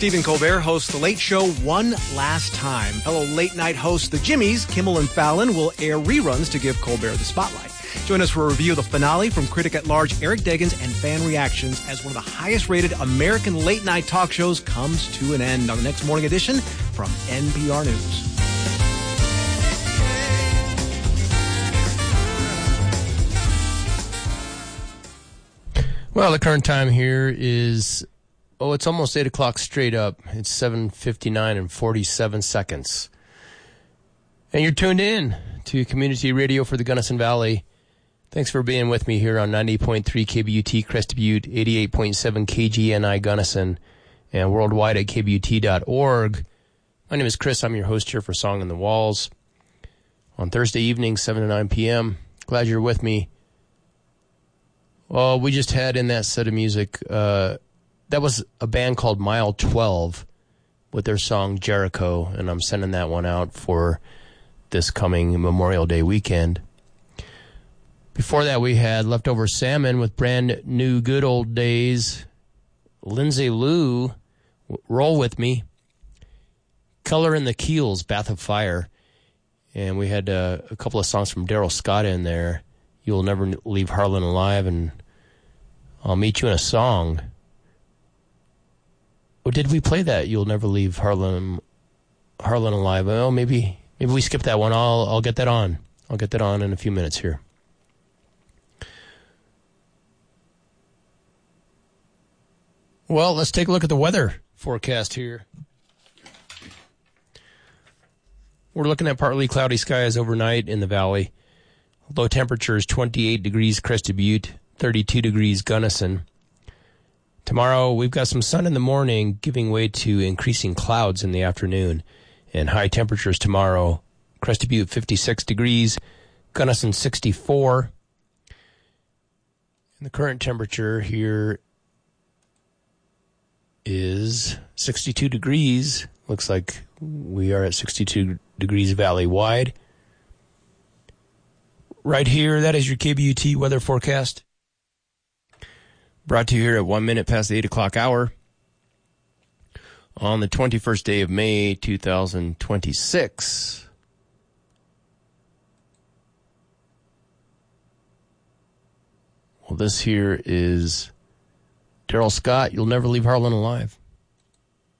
Stephen Colbert hosts The Late Show one last time. Fellow late-night hosts The Jimmys, Kimmel and Fallon, will air reruns to give Colbert the spotlight. Join us for a review of the finale from critic-at-large Eric Deggans and fan reactions as one of the highest-rated American late-night talk shows comes to an end on the next morning edition from NPR News. Well, the current time here is, it's almost 8 o'clock straight up. It's 7:59 and 47 seconds. And you're tuned in to Community Radio for the Gunnison Valley. Thanks for being with me here on 90.3 KBUT Crested Butte, 88.7 KGNI Gunnison, and worldwide at KBUT.org. My name is Chris. I'm your host here for Song in the Walls. On Thursday evening, 7 to 9 p.m. Glad you're with me. Well, we just had in that set of music, that was a band called Mile 12 with their song Jericho, and I'm sending that one out for this coming Memorial Day weekend. Before that, we had Leftover Salmon with Brand New Good Old Days, Lindsay Lou, Roll With Me, Color in the Keels, Bath of Fire, and we had a couple of songs from Daryl Scott in there, You'll Never Leave Harlan Alive, and I'll Meet You in a Song. Or did we play that? You'll Never Leave Harlan Alive. Oh, maybe we skipped that one. I'll get that on. I'll get that on in a few minutes here. Well, let's take a look at the weather forecast here. We're looking at partly cloudy skies overnight in the valley. Low temperature is 28 degrees Crested Butte, 32 degrees Gunnison. Tomorrow, we've got some sun in the morning, giving way to increasing clouds in the afternoon. And high temperatures tomorrow, Crested Butte 56 degrees, Gunnison 64. And the current temperature here is 62 degrees. Looks like we are at 62 degrees valley-wide. Right here, that is your KBUT weather forecast. Brought to you here at 1 minute past the 8 o'clock hour on the 21st day of May, 2026. Well, this here is Daryl Scott, You'll Never Leave Harlan Alive.